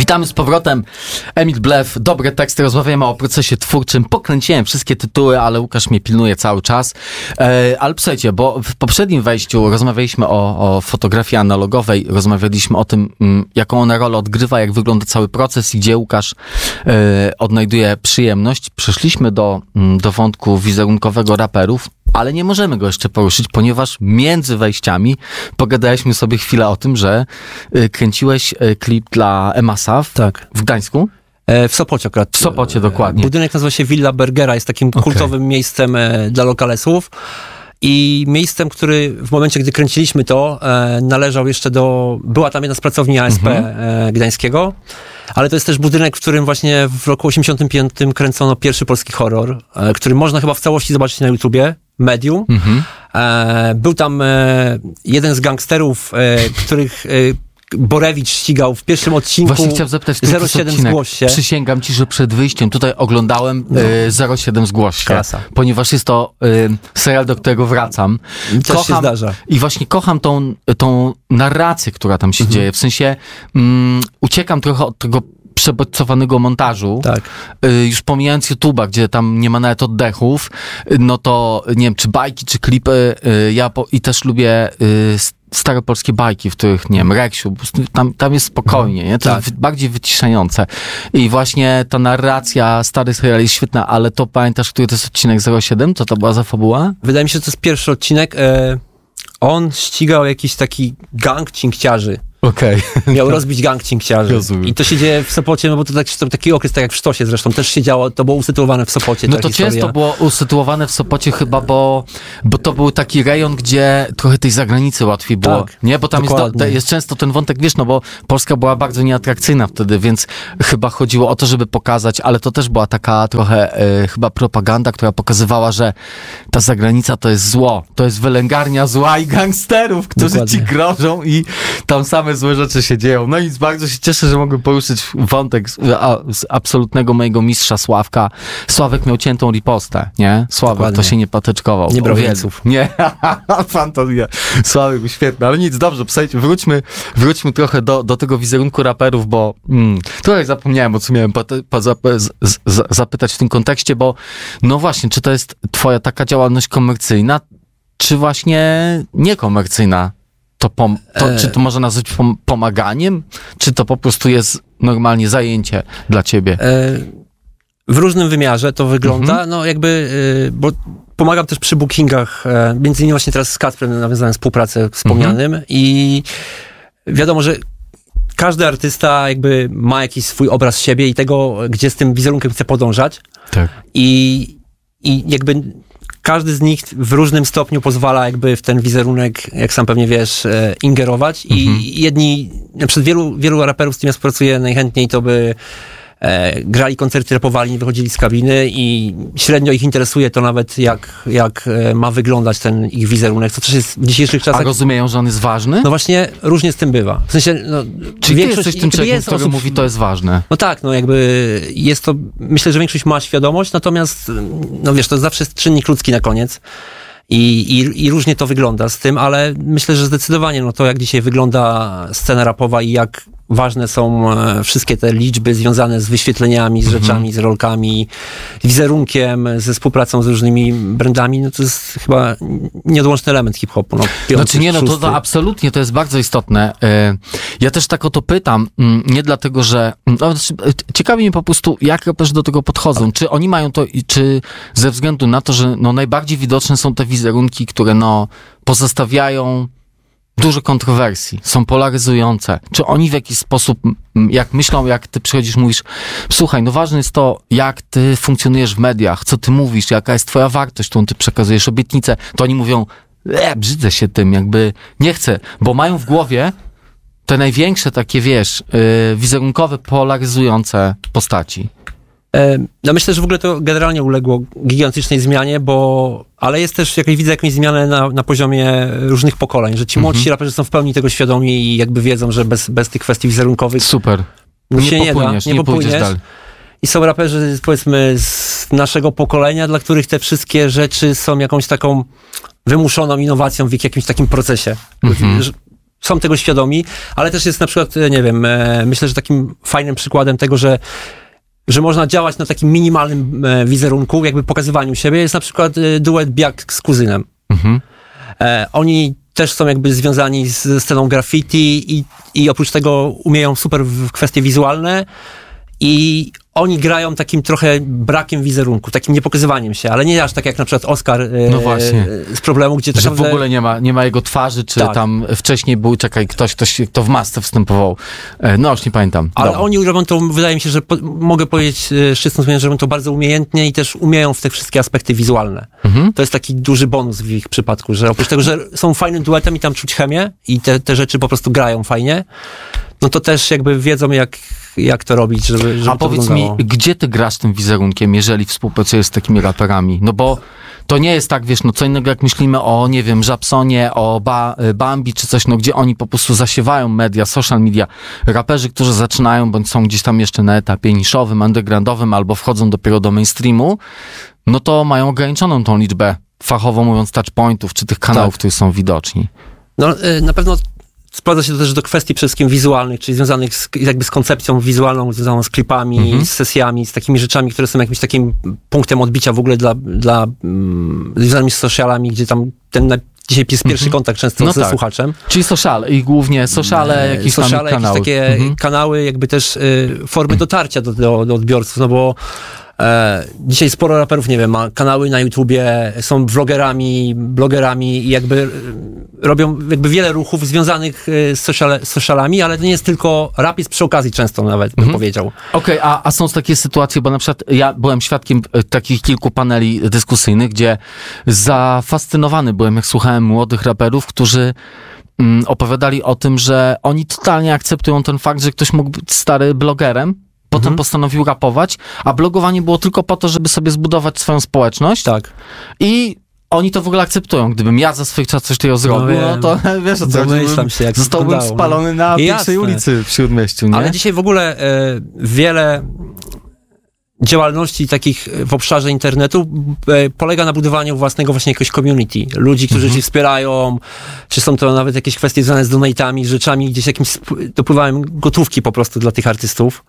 Witamy z powrotem. Emil Blef, dobre teksty, rozmawiamy o procesie twórczym. Pokręciłem wszystkie tytuły, ale Łukasz mnie pilnuje cały czas. Ale słuchajcie, bo w poprzednim wejściu rozmawialiśmy o fotografii analogowej, rozmawialiśmy o tym, jaką ona rolę odgrywa, jak wygląda cały proces i gdzie Łukasz odnajduje przyjemność. Przeszliśmy do wątku wizerunkowego raperów, ale nie możemy go jeszcze poruszyć, ponieważ między wejściami pogadaliśmy sobie chwilę o tym, że kręciłeś klip dla Emasav w Gdańsku. W Sopocie akurat. W Sopocie, dokładnie. Budynek nazywa się Villa Bergera, jest takim kultowym miejscem dla lokalesów i miejscem, który w momencie, gdy kręciliśmy to, należał jeszcze była tam jedna z pracowni ASP gdańskiego, ale to jest też budynek, w którym właśnie w roku 85 kręcono pierwszy polski horror, który można chyba w całości zobaczyć na YouTubie, Medium. Był tam jeden z gangsterów, których Borewicz ścigał w pierwszym odcinku. Właśnie chciałem zapytać, 07 zgłoś się. Przysięgam ci, że przed wyjściem tutaj oglądałem 07 zgłoś się. Klasa. Ponieważ jest to serial, do którego wracam. Też się zdarza. I właśnie kocham tą narrację, która tam się dzieje. W sensie uciekam trochę od tego przebodźcowanego montażu. Tak. Już pomijając YouTube'a, gdzie tam nie ma nawet oddechów, no to nie wiem, czy bajki, czy klipy, i też lubię stare polskie bajki, w których, nie wiem, Reksiu, tam jest spokojnie, nie? To jest bardziej wyciszające. I właśnie ta narracja stary serial jest świetna, ale to pamiętasz, który to jest odcinek 07? Co to była za fabuła? Wydaje mi się, że to jest pierwszy odcinek. On ścigał jakiś taki gang cinkciarzy. Okej. Miał rozbić gang cinkciarzy. Rozumiem. I to się dzieje w Sopocie, no bo to taki okres, tak jak w Sztosie zresztą, też się działo, to było usytuowane w Sopocie. No to często było usytuowane w Sopocie chyba, bo to był taki rejon, gdzie trochę tej zagranicy łatwiej było. Tak, nie? Bo tam jest często ten wątek, wiesz, no bo Polska była bardzo nieatrakcyjna wtedy, więc chyba chodziło o to, żeby pokazać, ale to też była taka trochę chyba propaganda, która pokazywała, że ta zagranica to jest zło. To jest wylęgarnia zła i gangsterów, którzy ci grożą i tam same złe rzeczy się dzieją. No i bardzo się cieszę, że mogę poruszyć wątek z absolutnego mojego mistrza Sławka. Sławek miał ciętą ripostę, nie? Sławek to się nie patyczkował. Nie brał więców. Nie, fantastycznie. Sławek był świetny, ale nic, dobrze, słuchajcie, wróćmy trochę do tego wizerunku raperów, bo trochę zapomniałem, o co miałem zapytać w tym kontekście, bo no właśnie, czy to jest twoja taka działalność komercyjna, czy właśnie niekomercyjna? Czy to można nazwać pomaganiem? Czy to po prostu jest normalnie zajęcie dla ciebie? W różnym wymiarze to wygląda. No jakby, bo pomagam też przy bookingach, między innymi właśnie teraz z Kacprem nawiązałem współpracę wspomnianym i wiadomo, że każdy artysta jakby ma jakiś swój obraz siebie i tego, gdzie z tym wizerunkiem chce podążać. Tak. I jakby każdy z nich w różnym stopniu pozwala jakby w ten wizerunek, jak sam pewnie wiesz, ingerować i jedni, na przykład wielu raperów, z którymi ja współpracuję, najchętniej to by grali koncerty, rapowali, nie wychodzili z kabiny i średnio ich interesuje to nawet, jak ma wyglądać ten ich wizerunek, co też jest w dzisiejszych czasach... A rozumieją, że on jest ważny? No właśnie, różnie z tym bywa. W sensie, no... Czyli ty jesteś tym człowiekiem, który mówi, to jest ważne. No tak, no jakby jest to... Myślę, że większość ma świadomość, natomiast, no wiesz, to zawsze jest czynnik ludzki na koniec. I różnie to wygląda z tym, ale myślę, że zdecydowanie no to, jak dzisiaj wygląda scena rapowa i jak ważne są wszystkie te liczby związane z wyświetleniami, z rzeczami, z rolkami, wizerunkiem, ze współpracą z różnymi brandami, no to jest chyba nieodłączny element hip-hopu. No, znaczy nie, no to absolutnie, to jest bardzo istotne. Ja też tak o to pytam, nie dlatego, że... No, ciekawi mnie po prostu, jak raperzy do tego podchodzą. Czy oni mają to, czy ze względu na to, że no, najbardziej widoczne są te wizerunki, które no, pozostawiają dużo kontrowersji, są polaryzujące. Czy oni w jakiś sposób, jak myślą, jak ty przychodzisz, mówisz, słuchaj, no ważne jest to, jak ty funkcjonujesz w mediach, co ty mówisz, jaka jest twoja wartość, którą ty przekazujesz, obietnicę, to oni mówią, brzydzę się tym, jakby nie chcę, bo mają w głowie te największe takie, wiesz, wizerunkowe, polaryzujące postaci. No myślę, że w ogóle to generalnie uległo gigantycznej zmianie, ale jest też, widzę jakąś zmianę na poziomie różnych pokoleń, że ci młodsi raperzy są w pełni tego świadomi i jakby wiedzą, że bez tych kwestii wizerunkowych super. Nie popłyniesz dalej. I są raperzy, powiedzmy, z naszego pokolenia, dla których te wszystkie rzeczy są jakąś taką wymuszoną innowacją w jakimś takim procesie. są tego świadomi, ale też jest na przykład, nie wiem, myślę, że takim fajnym przykładem tego, że można działać na takim minimalnym wizerunku, jakby pokazywaniu siebie, jest na przykład duet Biak z Kuzynem. Oni też są jakby związani ze sceną graffiti i oprócz tego umieją super w kwestie wizualne i oni grają takim trochę brakiem wizerunku, takim niepokazywaniem się, ale nie aż tak jak na przykład Oskar z Problemu, gdzie tak naprawdę... w ogóle nie ma jego twarzy, czy tak. Tam wcześniej był, ktoś, kto w masce występował. No już nie pamiętam. Ale oni robią to, wydaje mi się, że mogę powiedzieć szczerze, że robią to bardzo umiejętnie i też umieją w te wszystkie aspekty wizualne. To jest taki duży bonus w ich przypadku, że oprócz tego, że są fajnym duetem i tam czuć chemię i te rzeczy po prostu grają fajnie, no to też jakby wiedzą, jak to robić, żeby A powiedz mi, gdzie ty grasz tym wizerunkiem, jeżeli współpracujesz z takimi raperami? No bo to nie jest tak, wiesz, no co innego jak myślimy o, nie wiem, Żabsonie, o Bambi czy coś, no gdzie oni po prostu zasiewają media, social media. Raperzy, którzy zaczynają, bądź są gdzieś tam jeszcze na etapie niszowym, undergroundowym, albo wchodzą dopiero do mainstreamu, no to mają ograniczoną tą liczbę, fachowo mówiąc, touchpointów, czy tych kanałów, które są widoczni. No na pewno sprowadza się to też do kwestii przede wszystkim wizualnych, czyli związanych z koncepcją wizualną, związaną z klipami, z sesjami, z takimi rzeczami, które są jakimś takim punktem odbicia w ogóle związanymi z socialami, gdzie tam dzisiaj jest pierwszy kontakt często ze słuchaczem. Czyli social i głównie sociale, jakieś kanały. Jakieś takie kanały, jakby też formy dotarcia do odbiorców, no bo dzisiaj sporo raperów, nie wiem, ma kanały na YouTubie, są vlogerami, blogerami i jakby robią wiele ruchów związanych z socialami, ale to nie jest tylko rap, jest przy okazji często nawet, bym powiedział. Okej, a są takie sytuacje, bo na przykład ja byłem świadkiem takich kilku paneli dyskusyjnych, gdzie zafascynowany byłem, jak słuchałem młodych raperów, którzy opowiadali o tym, że oni totalnie akceptują ten fakt, że ktoś mógł być stary blogerem, potem postanowił rapować, a blogowanie było tylko po to, żeby sobie zbudować swoją społeczność. Tak. I oni to w ogóle akceptują. Gdybym ja za swoich czasów coś takiego zrobił, no to wiesz o co, zostałbym spalony na pierwszej ulicy w Śródmieściu, nie? Ale dzisiaj w ogóle wiele działalności takich w obszarze internetu polega na budowaniu własnego właśnie jakiegoś community. Ludzi, którzy się wspierają, czy są to nawet jakieś kwestie związane z donatami, rzeczami, gdzieś jakimś dopływałem gotówki po prostu dla tych artystów.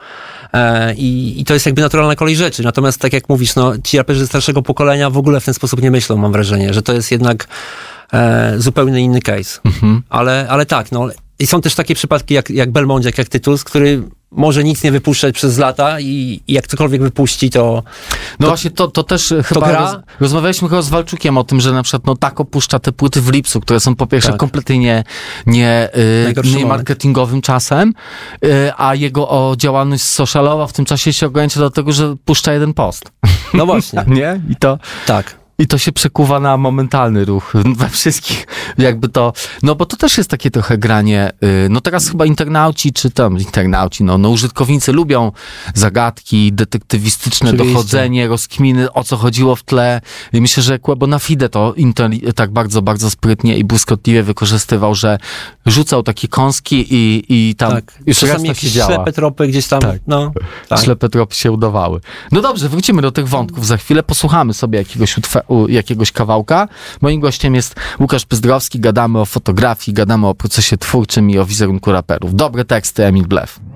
I to jest jakby naturalna kolej rzeczy. Natomiast tak jak mówisz, no ci raperzy starszego pokolenia w ogóle w ten sposób nie myślą, mam wrażenie, że to jest jednak zupełnie inny case. Ale tak, no i są też takie przypadki jak Belmondziak, jak Tytus, który może nic nie wypuszczać przez lata i jak cokolwiek wypuści, to... No właśnie, to też chyba rozmawialiśmy chyba z Walczukiem o tym, że na przykład tak opuszcza te płyty w Lipsu, które są po pierwsze kompletnie nie marketingowym czasem, a jego działalność socialowa w tym czasie się ogranicza do tego, że puszcza jeden post. No właśnie. Nie? I to się przekuwa na momentalny ruch we wszystkich, jakby to, no bo to też jest takie trochę granie, no teraz chyba użytkownicy lubią zagadki, detektywistyczne dochodzenie, rozkminy, o co chodziło w tle. I myślę, że Quebo na Fide to tak bardzo, bardzo sprytnie i błyskotliwie wykorzystywał, że rzucał takie kąski i tam już czasami jakieś ślepe tropy gdzieś tam, ślepe tropy się udawały. No dobrze, wrócimy do tych wątków za chwilę, posłuchamy sobie jakiegoś kawałka. Moim gościem jest Łukasz Pyzdrowski, gadamy o fotografii, gadamy o procesie twórczym i o wizerunku raperów. Dobre teksty, Emil Blef.